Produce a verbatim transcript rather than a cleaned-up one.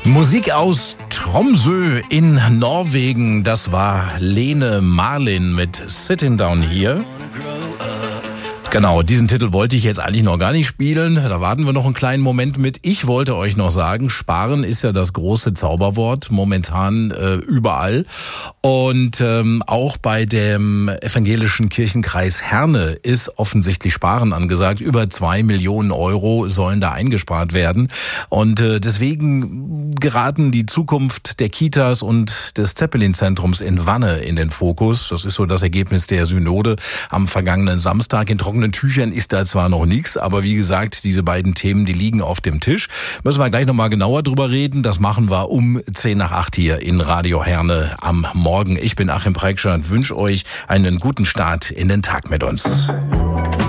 Musik aus Tromsø in Norwegen, das war Lene Marlin mit Sitting Down Here. Genau, diesen Titel wollte ich jetzt eigentlich noch gar nicht spielen. Da warten wir noch einen kleinen Moment mit. Ich wollte euch noch sagen, sparen ist ja das große Zauberwort momentan äh, überall. Und ähm, auch bei dem evangelischen Kirchenkreis Herne ist offensichtlich Sparen angesagt. Über zwei Millionen Euro sollen da eingespart werden. Und äh, deswegen geraten die Zukunft der Kitas und des Zeppelin-Zentrums in Wanne in den Fokus. Das ist so das Ergebnis der Synode am vergangenen Samstag. In trockenen Tüchern ist da zwar noch nichts, aber wie gesagt, diese beiden Themen, die liegen auf dem Tisch. Müssen wir gleich nochmal genauer drüber reden. Das machen wir um zehn nach acht hier in Radio Herne am Morgen. Ich bin Achim Preikschat und wünsche euch einen guten Start in den Tag mit uns.